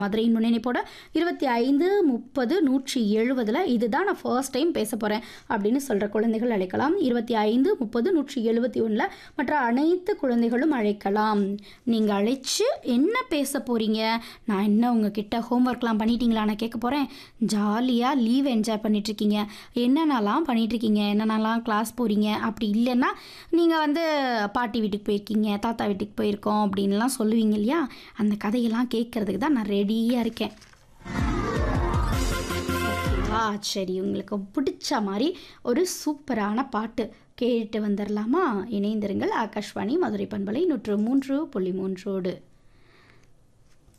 மதுரையின் முன்னணிப்போட 25, 30, 170 இதுதான் நான் ஃபர்ஸ்ட் டைம் பேச போகிறேன் அப்படின்னு சொல்கிற குழந்தைகள் அழைக்கலாம். 25, 30, 171 மற்ற அனைத்து குழந்தைகளும் அழைக்கலாம். நீங்கள் அழைச்சு என்ன பேச போகிறீங்க, நான் என்ன உங்ககிட்ட ஹோம்ஒர்க்லாம் பண்ணிட்டீங்களா நான் கேட்க போகிறேன். ஜாலியாக லீவ் என்ஜாய் பண்ணிகிட்ருக்கீங்க, என்னென்னலாம் பண்ணிகிட்ருக்கீங்க, என்னென்னலாம் கிளாஸ் போகிறீங்க, அப்படி இல்லைன்னா நீங்கள் பாட்டி வீட்டுக்கு போயிருக்கீங்க, தாத்தா வீட்டுக்கு போயிருக்கோம் அப்படின்லாம் சொல்லுவீங்க இல்லையா, அந்த கதையெல்லாம் கேட்குறதுக்கு தான் நான் ரெடியாக இருக்கேன். ஓகேவா? சரி, உங்களுக்கு பிடிச்ச மாதிரி ஒரு சூப்பரான பாட்டு கேட்டு வந்துடலாமா? இணைந்திருங்கள் ஆகாஷ்வாணி மதுரை பண்பலை 103.3.